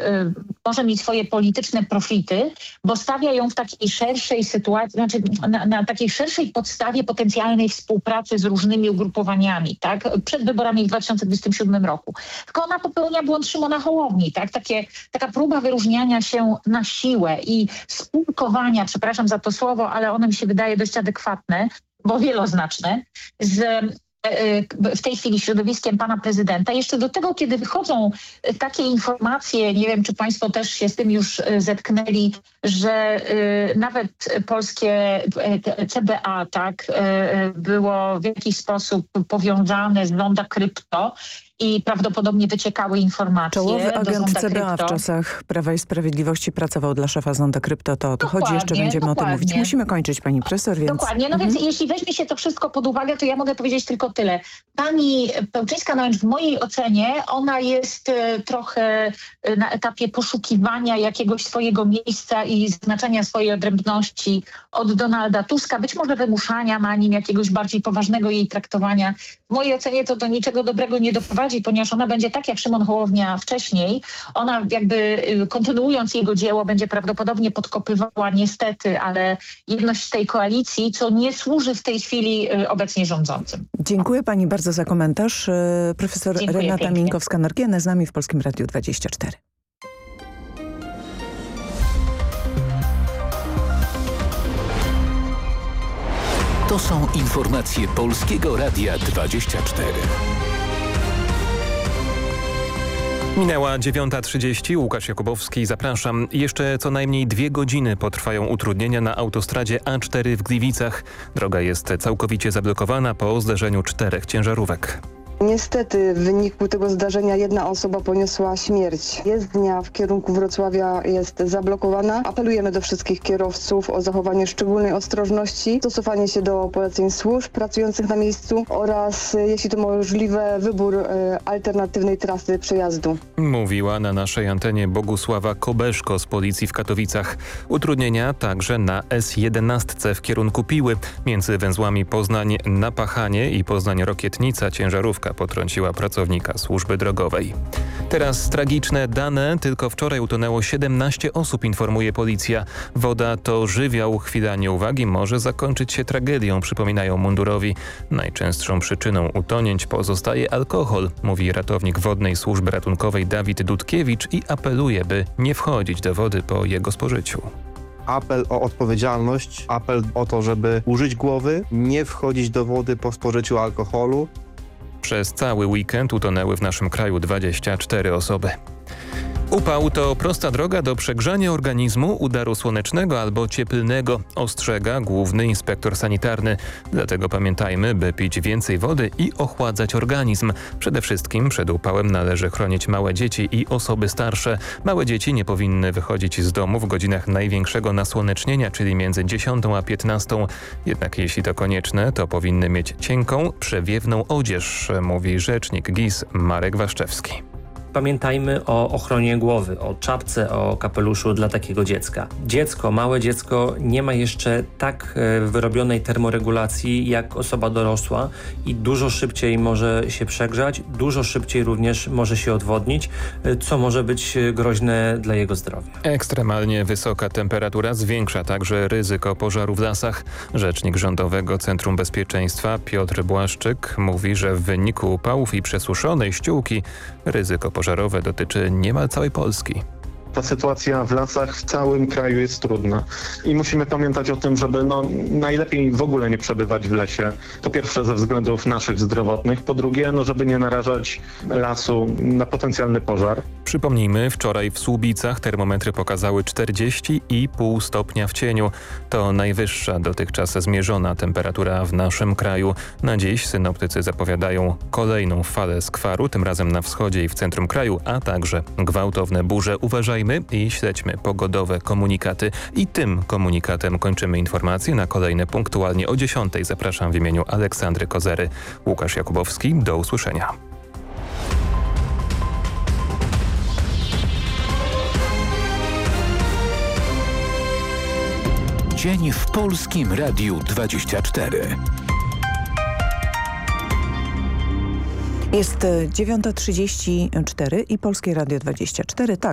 może mieć swoje polityczne profity, bo stawia ją w takiej szerszej sytuacji, znaczy na takiej szerszej podstawie potencjalnej współpracy z różnymi ugrupowaniami, tak? Przed wyborami w 2027 roku. Tylko ona popełnia błąd Szymona Hołowni, tak? Taka próba wyróżniania się na siłę i spółkowania, przepraszam za to słowo, ale ono mi się wydaje dość adekwatne, bo wieloznaczne, w tej chwili środowiskiem pana prezydenta. Jeszcze do tego, kiedy wychodzą takie informacje, nie wiem, czy państwo też się z tym już zetknęli, że nawet polskie CBA, tak, było w jakiś sposób powiązane z Zonda Krypto i prawdopodobnie wyciekały informacje. Czołowy do agent Zonda CBA Krypto. w czasach Prawa i Sprawiedliwości pracował dla szefa Zonda Krypto. To o to chodzi, jeszcze będziemy o tym mówić. Dokładnie. Musimy kończyć, pani profesor, więc... Dokładnie, no więc jeśli weźmie się to wszystko pod uwagę, to ja mogę powiedzieć tylko tyle. Pani Pełczyńska, no w mojej ocenie, ona jest trochę na etapie poszukiwania jakiegoś swojego miejsca i znaczenia swojej odrębności od Donalda Tuska, być może wymuszania na nim jakiegoś bardziej poważnego jej traktowania. W mojej ocenie to do niczego dobrego nie doprowadzi, ponieważ ona będzie tak jak Szymon Hołownia wcześniej, ona jakby kontynuując jego dzieło będzie prawdopodobnie podkopywała niestety, ale jedność tej koalicji, co nie służy w tej chwili obecnie rządzącym. Dziękuję pani bardzo za komentarz. Profesor Dziękuję Renata pięknie. Minkowska-Norkiene z nami w Polskim Radiu 24. To są informacje Polskiego Radia 24. Minęła 9:30, Łukasz Jakubowski, zapraszam. Jeszcze co najmniej 2 godziny potrwają utrudnienia na autostradzie A4 w Gliwicach. Droga jest całkowicie zablokowana po zderzeniu 4 ciężarówek. Niestety w wyniku tego zdarzenia jedna osoba poniosła śmierć. Jezdnia w kierunku Wrocławia jest zablokowana. Apelujemy do wszystkich kierowców o zachowanie szczególnej ostrożności, stosowanie się do poleceń służb pracujących na miejscu oraz, jeśli to możliwe, wybór alternatywnej trasy przejazdu. Mówiła na naszej antenie Bogusława Kobeszko z policji w Katowicach. Utrudnienia także na S11 w kierunku Piły. Między węzłami Poznań-Napachanie i Poznań-Rokietnica ciężarówka potrąciła pracownika służby drogowej. Teraz tragiczne dane. Tylko wczoraj utonęło 17 osób, informuje policja. Woda to żywioł. Chwila nieuwagi może zakończyć się tragedią, przypominają mundurowi. Najczęstszą przyczyną utonięć pozostaje alkohol, mówi ratownik Wodnej Służby Ratunkowej Dawid Dudkiewicz i apeluje, by nie wchodzić do wody po jego spożyciu. Apel o odpowiedzialność, apel o to, żeby użyć głowy, nie wchodzić do wody po spożyciu alkoholu. Przez cały weekend utonęły w naszym kraju 24 osoby. Upał to prosta droga do przegrzania organizmu, udaru słonecznego albo cieplnego, ostrzega główny inspektor sanitarny. Dlatego pamiętajmy, by pić więcej wody i ochładzać organizm. Przede wszystkim przed upałem należy chronić małe dzieci i osoby starsze. Małe dzieci nie powinny wychodzić z domu w godzinach największego nasłonecznienia, czyli między 10 a 15. Jednak jeśli to konieczne, to powinny mieć cienką, przewiewną odzież, mówi rzecznik GIS Marek Waszczewski. Pamiętajmy o ochronie głowy, o czapce, o kapeluszu dla takiego dziecka. Małe dziecko nie ma jeszcze tak wyrobionej termoregulacji jak osoba dorosła i dużo szybciej może się przegrzać, dużo szybciej również może się odwodnić, co może być groźne dla jego zdrowia. Ekstremalnie wysoka temperatura zwiększa także ryzyko pożaru w lasach. Rzecznik Rządowego Centrum Bezpieczeństwa Piotr Błaszczyk mówi, że w wyniku upałów i przesuszonej ściółki ryzyko pożarowe dotyczy niemal całej Polski. Ta sytuacja w lasach w całym kraju jest trudna i musimy pamiętać o tym, żeby najlepiej w ogóle nie przebywać w lesie. Po pierwsze ze względów naszych zdrowotnych, po drugie żeby nie narażać lasu na potencjalny pożar. Przypomnijmy, wczoraj w Słubicach termometry pokazały 40,5 stopnia w cieniu. To najwyższa dotychczas zmierzona temperatura w naszym kraju. Na dziś synoptycy zapowiadają kolejną falę skwaru, tym razem na wschodzie i w centrum kraju, a także gwałtowne burze. Uważajmy i śledźmy pogodowe komunikaty. I tym komunikatem kończymy informacje. Na kolejne punktualnie o 10. Zapraszam w imieniu Aleksandry Kozery. Łukasz Jakubowski, do usłyszenia. Dzień w Polskim Radiu 24. Jest 9:34 i Polskie Radio 24. Tak.